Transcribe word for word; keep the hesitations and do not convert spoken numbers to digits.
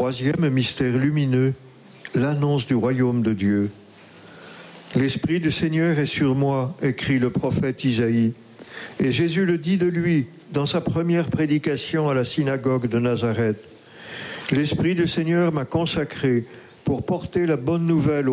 Troisième mystère lumineux, l'annonce du royaume de Dieu. L'Esprit du Seigneur est sur moi, écrit le prophète Isaïe. Et Jésus le dit de lui dans sa première prédication à la synagogue de Nazareth. L'Esprit du Seigneur m'a consacré pour porter la bonne nouvelle